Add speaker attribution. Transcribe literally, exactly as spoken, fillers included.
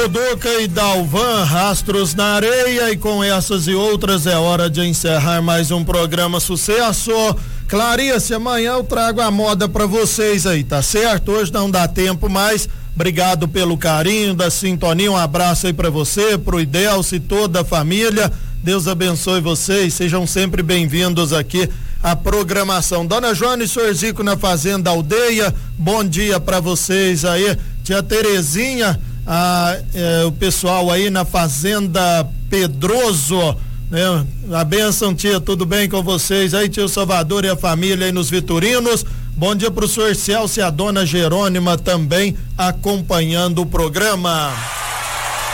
Speaker 1: Duca e Dalvan, Rastros na Areia, e com essas e outras é hora de encerrar mais um programa Sucesso. Clarice, amanhã eu trago a moda pra vocês aí, tá certo? Hoje não dá tempo mais. Obrigado pelo carinho, da sintonia, um abraço aí pra você, pro Idelcio e toda a família. Deus abençoe vocês, sejam sempre bem-vindos aqui à programação. Dona Joana e senhor Zico na Fazenda Aldeia, bom dia pra vocês aí. Tia Terezinha, a, é, o pessoal aí na Fazenda Pedroso, né? A bênção, tia, tudo bem com vocês aí, tio Salvador e a família aí nos Vitorinos. Bom dia pro senhor Celso e a dona Jerônima também acompanhando o programa.